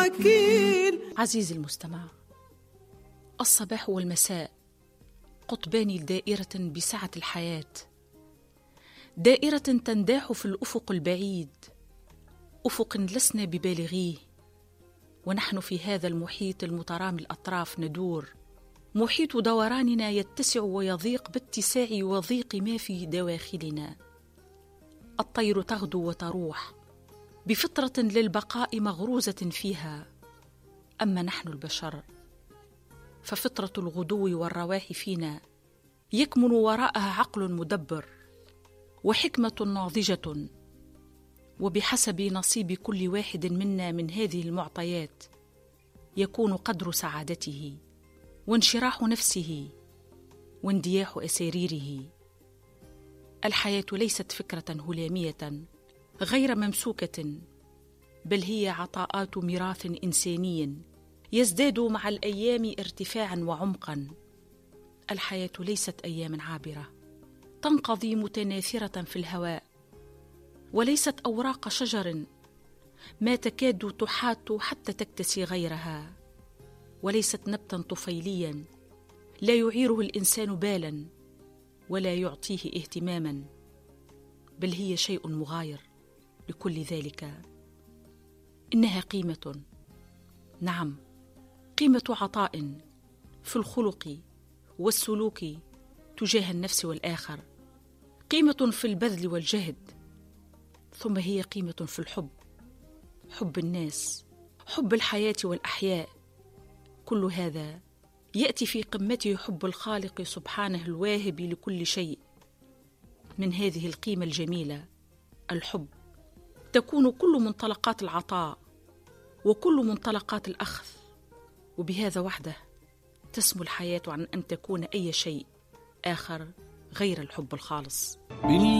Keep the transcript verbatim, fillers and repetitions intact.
وكيل. عزيزي المستمع، الصباح والمساء قطبان لدائرة بسعة الحياة، دائرة تنداح في الأفق البعيد، أفق لسنا ببالغيه، ونحن في هذا المحيط المترامي الأطراف ندور، محيط دوراننا يتسع ويضيق باتساع وضيق ما في دواخلنا. الطير تغدو وتروح بفطرة للبقاء مغروزة فيها، أما نحن البشر ففطرة الغدو والرواح فينا يكمن وراءها عقل مدبر وحكمة ناضجة، وبحسب نصيب كل واحد منا من هذه المعطيات يكون قدر سعادته وانشراح نفسه واندياح أساريره. الحياة ليست فكرة هلامية غير ممسوكة، بل هي عطاءات ميراث إنساني يزداد مع الأيام ارتفاعا وعمقا. الحياة ليست أيام عابرة تنقضي متناثرة في الهواء، وليست أوراق شجر ما تكاد تحات حتى تكتسي غيرها، وليست نبتا طفيليا لا يعيره الإنسان بالا ولا يعطيه اهتماما، بل هي شيء مغاير لكل ذلك. إنها قيمة، نعم، قيمة عطاء في الخلق والسلوك تجاه النفس والآخر، قيمة في البذل والجهد، ثم هي قيمة في الحب، حب الناس، حب الحياة والأحياء. كل هذا يأتي في قمته حب الخالق سبحانه الواهب لكل شيء. من هذه القيمة الجميلة الحب تكون كل منطلقات العطاء وكل منطلقات الأخذ، وبهذا وحده تسمو الحياة عن أن تكون أي شيء آخر غير الحب الخالص.